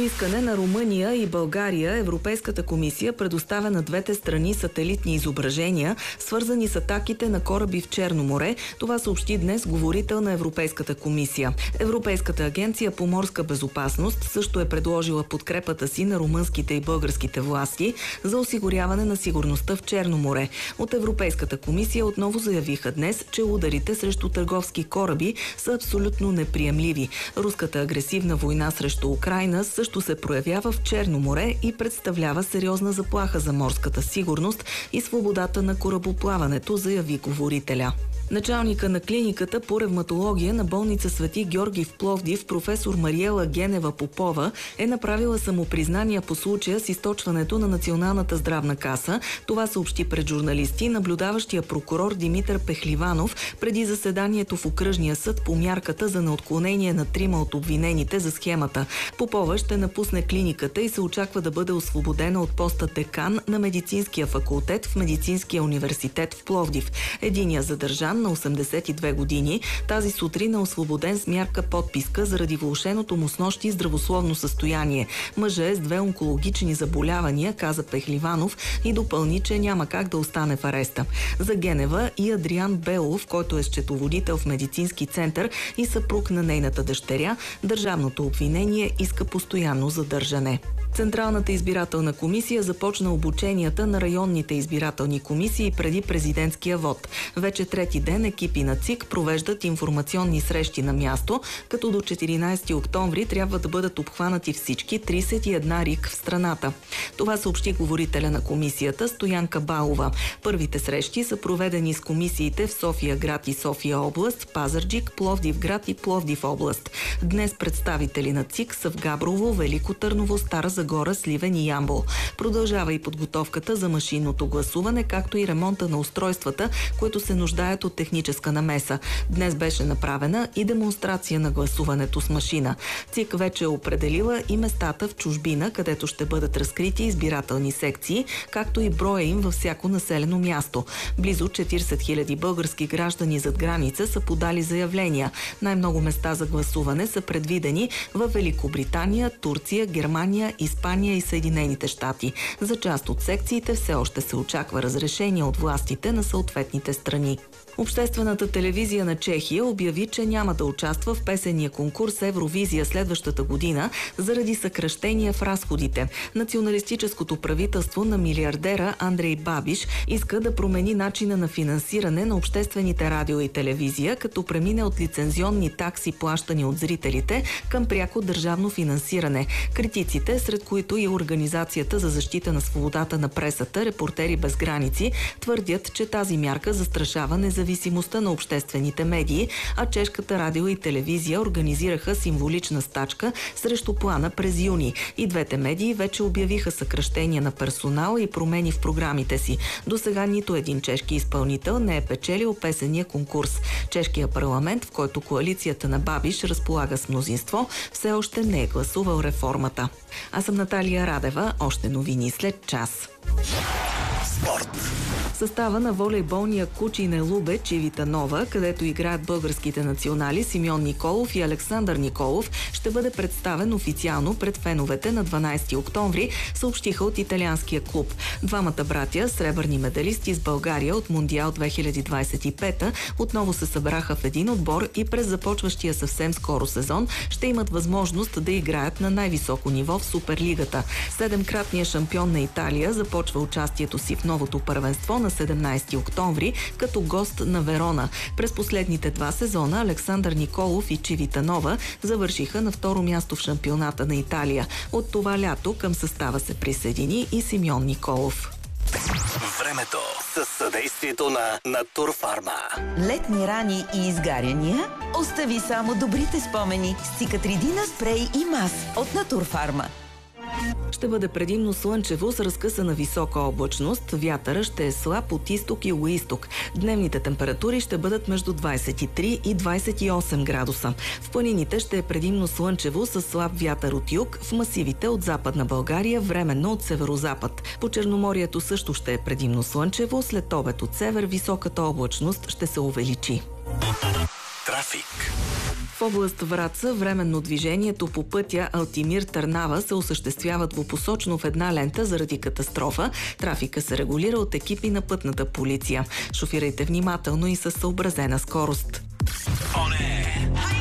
искане на Румъния и България, Европейската комисия предоставя на двете страни сателитни изображения, свързани с атаките на кораби в Черно море. Това съобщи днес говорител на Европейската комисия. Европейската агенция по морска безопасност също е предложила подкрепата си на румънските и българските власти за осигуряване на сигурността в Черно море. От Европейската комисия отново заявиха днес, че ударите срещу търговски кораби са абсолютно неприемливи. Руската агресивна война срещу Украйна също се проявява в Черно море и представлява сериозна заплаха за морската сигурност и свободата на корабоплаването, заяви говорителя. Началника на клиниката по ревматология на болница Свети Георги в Пловдив, професор Мариела Генева Попова, е направила самопризнания по случая с източването на Националната здравна каса. Това съобщи пред журналисти наблюдаващия прокурор Димитър Пехливанов преди заседанието в окръжния съд по мярката за неотклонение на 3 от обвинените за схемата. Попова ще напусне клиниката и се очаква да бъде освободена от поста декан на медицинския факултет в Медицинския университет в Пловдив. Единият задържан на 82 години тази сутрин е освободен с мярка подписка заради влошеното му снощи здравословно състояние. Мъжът е с 2 онкологични заболявания, каза Пехливанов, и допълни, че няма как да остане в ареста. За Генева и Адриан Белов, който е счетоводител в медицински център и съпруг на нейната дъщеря, държавното обвинение иска постоянно задържане. Централната избирателна комисия започна обученията на районните избирателни комисии преди президентския вод. Вече трети ден екипи на ЦИК провеждат информационни срещи на място, като до 14 октомври трябва да бъдат обхванати всички 31 РИК в страната. Това съобщи говорителя на комисията Стоянка Балова. Първите срещи са проведени с комисиите в София град и София област, Пазарджик, Пловдив град и Пловдив област. Днес представители на ЦИК са в Габрово, Велико Търново, Стара Загора, Сливен и Ямбол. Продължава и подготовката за машинното гласуване, както и ремонта на устройствата, които се нуждаят от техническа намеса. Днес беше направена и демонстрация на гласуването с машина. ЦИК вече е определила и местата в чужбина, където ще бъдат разкрити избирателни секции, както и броя им във всяко населено място. Близо 40 000 български граждани зад граница са подали заявления. Най-много места за гласуване са предвидени в Великобритания, Турция, Германия, Испания и Съединените щати. За част от секциите все още се очаква разрешение от властите на съответните страни. Обществената телевизия на Чехия обяви, че няма да участва в песенния конкурс Евровизия следващата година заради съкращения в разходите. Националистическото правителство на милиардера Андрей Бабиш иска да промени начина на финансиране на обществените радио и телевизия, като премине от лицензионни такси, плащани от зрителите, към пряко държавно финансиране. Критиците, сред които и Организацията за защита на свободата на пресата, Репортери без граници, твърдят, че тази мярка застрашава независимостта на обществените медии, а чешката радио и телевизия организираха символична стачка срещу плана през юни. И двете медии вече обявиха съкращения на персонал и промени в програмите си. До сега нито един чешки изпълнител не е печелил песения конкурс. Чешкият парламент, в който коалицията на Бабиш разполага с мнозинство, все още не е гласувал реформата. Аз съм Наталия Радева. Още новини след час. Спорт. Състава на волейболния Кучине Лубе Чивита Нова, където играят българските национали Симеон Николов и Александър Николов, ще бъде представен официално пред феновете на 12 октомври, съобщиха от италианския клуб. Двамата братя, сребърни медалисти с България от Мондиал 2025, отново се събраха в един отбор и през започващия съвсем скоро сезон ще имат възможност да играят на най-високо ниво в Суперлигата. 7-кратният шампион на Италия започва участието си в новото първенство на 17 октомври като гост на Верона. През последните 2 сезона Александър Николов и Чивита Нова завършиха на второ място в шампионата на Италия. От това лято към състава се присъедини и Симеон Николов. Времето със съдействието на Натурфарма. Летни рани и изгаряния? Остави само добрите спомени с Цикатридина спрей и мас от Натурфарма. Ще бъде предимно слънчево с разкъсана висока облачност. Вятъра ще е слаб от изток и югоизток. Дневните температури ще бъдат между 23 и 28 градуса. В планините ще е предимно слънчево с слаб вятър от юг, в масивите от Западна България временно от северозапад. По Черноморието също ще е предимно слънчево, след обед от север високата облачност ще се увеличи. Трафик. В област Враца временно движението по пътя Алтимир-Търнава се осъществява двупосочно в една лента заради катастрофа. Трафика се регулира от екипи на пътната полиция. Шофирайте внимателно и със съобразена скорост. Оне!